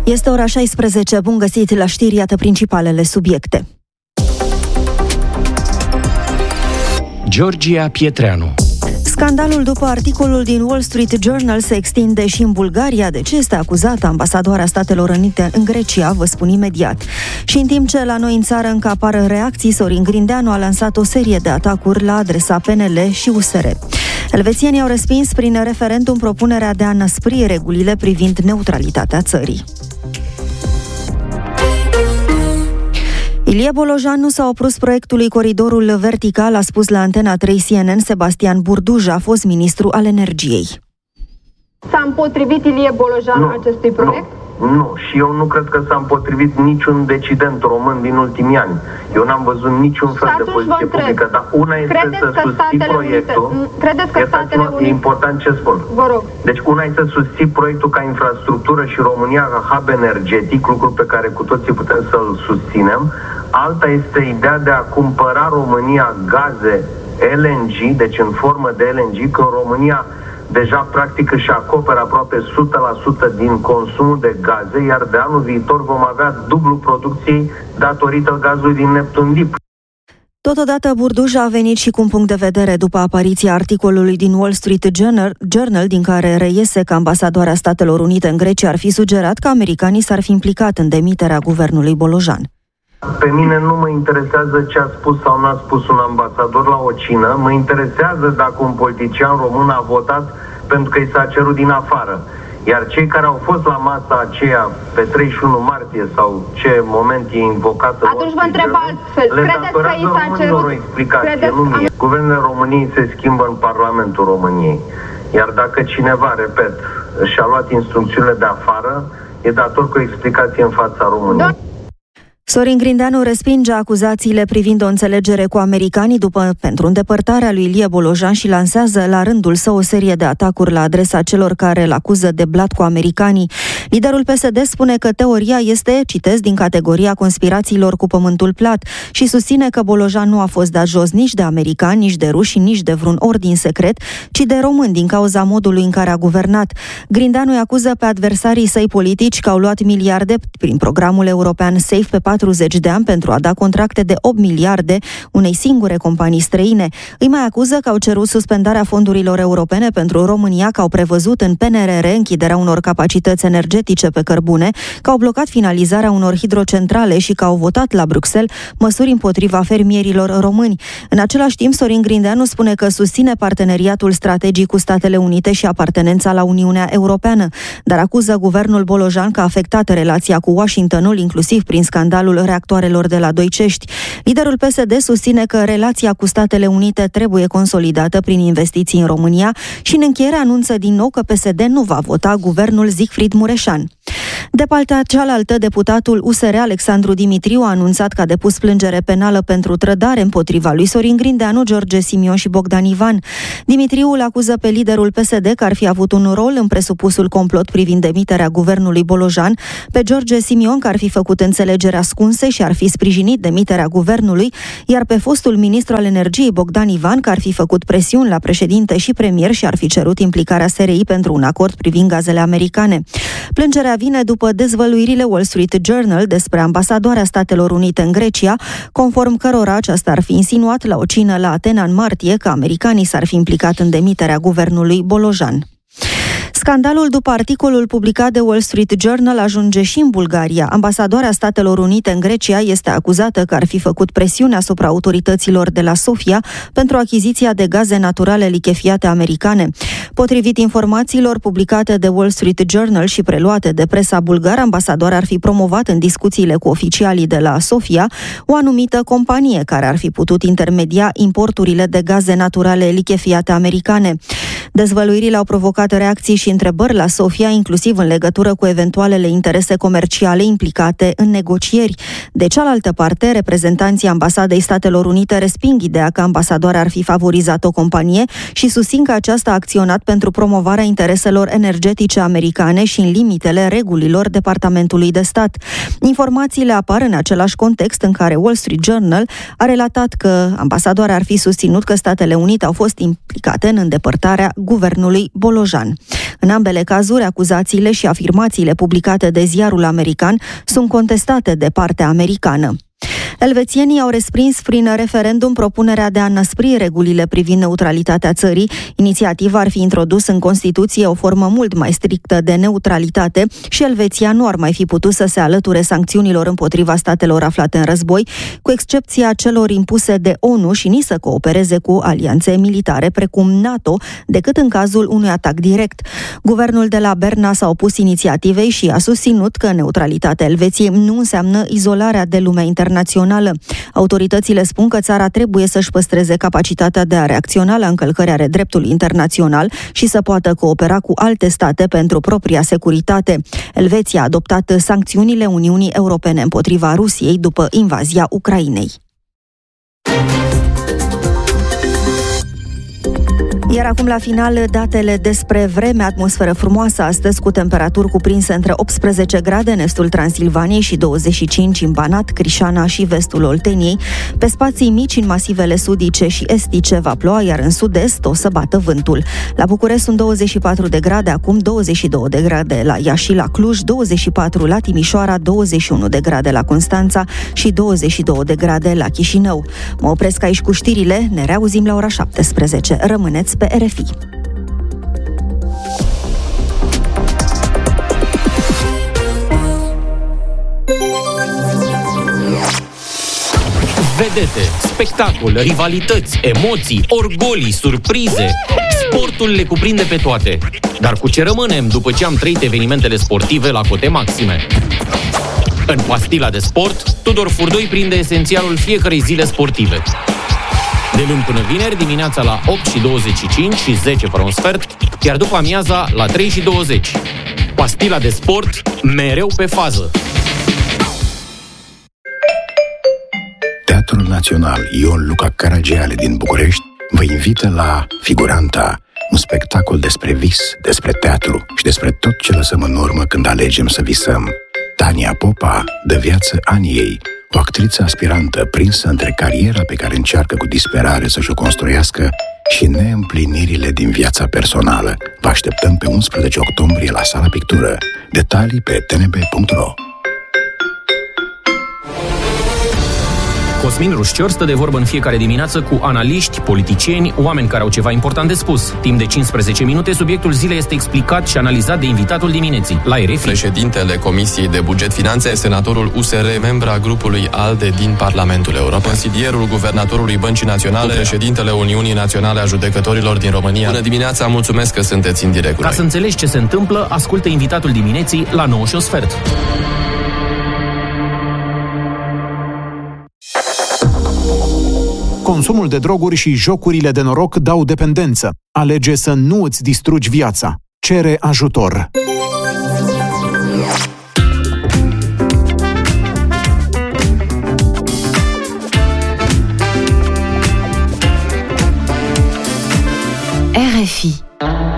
Este ora 16, bun găsit la știri, iată principalele subiecte. Georgia Pietreanu. Scandalul după articolul din Wall Street Journal se extinde și în Bulgaria. De ce este acuzată ambasadoarea Statelor Unite în Grecia? Vă spun imediat. Și în timp ce la noi în țară încă apar reacții, Sorin Grindeanu a lansat o serie de atacuri la adresa PNL și USR. Elvețienii au respins prin referendum propunerea de a înăspri regulile privind neutralitatea țării. Ilie Bolojan nu s-a opus proiectului Coridorul Vertical, a spus la Antena 3 CNN Sebastian Burduja, fost ministru al energiei. S-a împotrivit Ilie Bolojan acestui proiect? Nu, și eu nu cred că s-a împotrivit niciun decident român din ultimii ani. Eu n-am văzut niciun fel de poziție publică, dar una este să susții proiectul. Credeți că Statele Unite... E important ce spun. Vă rog. Deci una este să susții proiectul ca infrastructură și România ca hub energetic, lucru pe care cu toții putem să-l susținem. Alta este ideea de a cumpăra România gaze LNG, deci în formă de LNG, că România deja practic își acoperă aproape 100% din consumul de gaze, iar de anul viitor vom avea dublu producției datorită gazului din Neptun Deep. Totodată, Burduja a venit și cu un punct de vedere după apariția articolului din Wall Street Journal, din care reiese că ambasadoarea Statelor Unite în Grecia ar fi sugerat că americanii s-ar fi implicat în demiterea guvernului Bolojan. Pe mine nu mă interesează ce a spus sau nu a spus un ambasador la o cină, mă interesează dacă un politician român a votat pentru că i s-a cerut din afară. Iar cei care au fost la masa aceea pe 31 martie sau ce moment e invocată... Atunci vă întreb altfel. Credeți că i s-a cerut... o explicație, nu mie. Guvernele României se schimbă în Parlamentul României. Iar dacă cineva, repet, și-a luat instrucțiunile de afară, e dator cu o explicație în fața României. Sorin Grindeanu respinge acuzațiile privind o înțelegere cu americanii pentru îndepărtarea lui Ilie Bolojan și lansează la rândul său o serie de atacuri la adresa celor care îl acuză de blat cu americanii. Liderul PSD spune că teoria este, citez, din categoria conspirațiilor cu pământul plat și susține că Bolojan nu a fost dat jos nici de americani, nici de ruși, nici de vreun ordin secret, ci de români din cauza modului în care a guvernat. Grindeanu îi acuză pe adversarii săi politici că au luat miliarde prin programul european SAFE pe 40 de ani pentru a da contracte de 8 miliarde unei singure companii străine. Îi mai acuză că au cerut suspendarea fondurilor europene pentru România, că au prevăzut în PNRR închiderea unor capacități energetice pe cărbune, că au blocat finalizarea unor hidrocentrale și că au votat la Bruxelles măsuri împotriva fermierilor români. În același timp, Sorin Grindeanu spune că susține parteneriatul strategic cu Statele Unite și apartenența la Uniunea Europeană, dar acuză guvernul Bolojan că a afectat relația cu Washingtonul, inclusiv prin scandalul reactoarelor de la Doicești. Liderul PSD susține că relația cu Statele Unite trebuie consolidată prin investiții în România și în încheiere anunță din nou că PSD nu va vota guvernul Siegfried Mureșan. De partea cealaltă, deputatul USR Alexandru Dimitriu a anunțat că a depus plângere penală pentru trădare împotriva lui Sorin Grindeanu, George Simion și Bogdan Ivan. Dimitriu îl acuză pe liderul PSD că ar fi avut un rol în presupusul complot privind demiterea guvernului Bolojan, pe George Simion că ar fi făcut înțelegeri ascunse și ar fi sprijinit demiterea guvernului, iar pe fostul ministru al energiei Bogdan Ivan că ar fi făcut presiuni la președinte și premier și ar fi cerut implicarea SRI pentru un acord privind gazele americane. Plângerea vine după dezvăluirile Wall Street Journal despre ambasadoarea Statelor Unite în Grecia, conform cărora aceasta ar fi insinuat la o cină la Atena în martie că americanii s-ar fi implicat în demiterea guvernului Bolojan. Scandalul după articolul publicat de Wall Street Journal ajunge și în Bulgaria. Ambasadoarea Statelor Unite în Grecia este acuzată că ar fi făcut presiune asupra autorităților de la Sofia pentru achiziția de gaze naturale lichefiate americane. Potrivit informațiilor publicate de Wall Street Journal și preluate de presa bulgară, ambasadoarea ar fi promovat în discuțiile cu oficialii de la Sofia o anumită companie care ar fi putut intermedia importurile de gaze naturale lichefiate americane. Dezvăluirile au provocat reacții și întrebări la Sofia, inclusiv în legătură cu eventualele interese comerciale implicate în negocieri. De cealaltă parte, reprezentanții Ambasadei Statelor Unite resping ideea că ambasadoarea ar fi favorizat o companie și susțin că aceasta a acționat pentru promovarea intereselor energetice americane și în limitele regulilor Departamentului de Stat. Informațiile apar în același context în care Wall Street Journal a relatat că ambasadoarea ar fi susținut că Statele Unite au fost implicate în îndepărtarea guvernului Bolojan. În ambele cazuri, acuzațiile și afirmațiile publicate de ziarul american sunt contestate de partea americană. Elvețienii au respins prin referendum propunerea de a înăspri regulile privind neutralitatea țării. Inițiativa ar fi introdus în Constituție o formă mult mai strictă de neutralitate și Elveția nu ar mai fi putut să se alăture sancțiunilor împotriva statelor aflate în război, cu excepția celor impuse de ONU, și nici să coopereze cu alianțe militare precum NATO, decât în cazul unui atac direct. Guvernul de la Berna s-a opus inițiativei și a susținut că neutralitatea Elveției nu înseamnă izolarea de lumea internațională. Autoritățile spun că țara trebuie să-și păstreze capacitatea de a reacționa la încălcări ale dreptului internațional și să poată coopera cu alte state pentru propria securitate. Elveția a adoptat sancțiunile Uniunii Europene împotriva Rusiei după invazia Ucrainei. Iar acum la final, datele despre vreme. Atmosferă frumoasă astăzi, cu temperaturi cuprinse între 18 grade în estul Transilvaniei și 25 în Banat, Crișana și vestul Olteniei. Pe spații mici în masivele sudice și estice va ploua, iar în sud-est o să bată vântul. La București sunt 24 de grade, acum 22 de grade la Iași și la Cluj, 24 la Timișoara, 21 de grade la Constanța și 22 de grade la Chișinău. Mă opresc aici cu știrile, ne reauzim la ora 17. Rămâneți pe RFI. Vedete, spectacol, rivalități, emoții, orgolii, surprize. Sportul le cuprinde pe toate. Dar cu ce rămânem după ce am trăit evenimentele sportive la cote maxime? În Pastila de Sport, Tudor Furdoi prinde esențialul fiecărei zile sportive. De luni până vineri, dimineața la 8:25 și 10 fără un sfert, iar după amiaza la 3:20. Pastila de Sport, mereu pe fază. Teatrul Național Ion Luca Caragiale din București vă invită la Figuranta, un spectacol despre vis, despre teatru și despre tot ce lăsăm în urmă când alegem să visăm. Tania Popa dă viață Aniei, o actriță aspirantă prinsă între cariera pe care încearcă cu disperare să-și o construiască și neîmplinirile din viața personală. Vă așteptăm pe 11 octombrie la Sala Pictură. Detalii pe tnb.ro. Cosmin Rușcior stă de vorbă în fiecare dimineață cu analiști, politicieni, oameni care au ceva important de spus. Timp de 15 minute, subiectul zilei este explicat și analizat de invitatul dimineții. La RFI, președintele Comisiei de Buget Finanțe, senatorul USR, membra grupului ALDE din Parlamentul European, consilierul guvernatorului Băncii Naționale, președintele Uniunii Naționale a Judecătorilor din România. Bună dimineața, mulțumesc că sunteți în direct. Ca să înțelegi ce se întâmplă, ascultă invitatul dimineții la 9:15. Consumul de droguri și jocurile de noroc dau dependență. Alege să nu îți distrugi viața. Cere ajutor. RFI.